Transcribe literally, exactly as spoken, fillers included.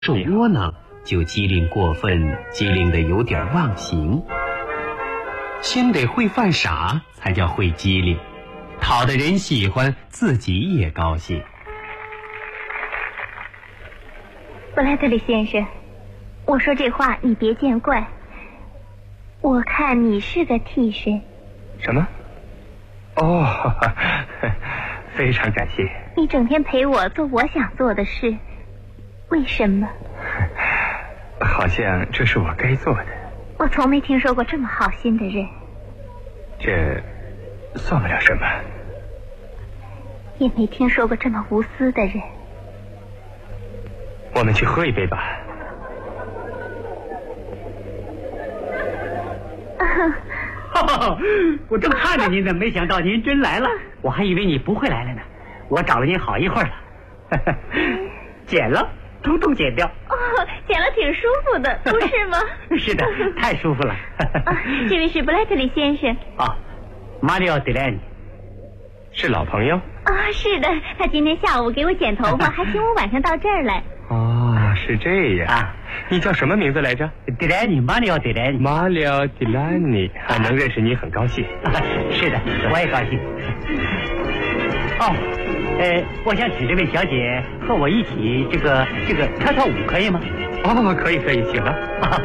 受窝囊，就机灵过分，机灵的有点忘形。先得会犯傻，才叫会机灵，讨得人喜欢，自己也高兴。 布莱特利先生，我说这话你别见怪。我看你是个替身。 什么？哦，非常感谢。 你整天陪我做我想做的事，为什么？ 好像这是我该做的。 我从没听说过这么好心的人。 这算不了什么。 也没听说过这么无私的人。 我们去喝一杯吧。 哦，我正看着您呢，没想到您真来了，我还以为你不会来了呢。我找了您好一会儿了，剪了，统统剪掉。 哦，剪了挺舒服的，不是吗？ 是的，太舒服了。 啊，这位是布莱特利先生。 啊，马里奥·德莱尼， 是老朋友。 啊，是的，他今天下午给我剪头发，还请我晚上到这儿来。 哦，是这样啊。 你叫什么名字来着？ 德莱尼，马里奥·德莱尼。 马里奥·德莱尼，啊，能认识你很高兴。 啊，是的，我也高兴。哦，呃，我想请这位小姐和我一起这个这个跳跳舞，可以吗？ 哦，可以可以，请吧。啊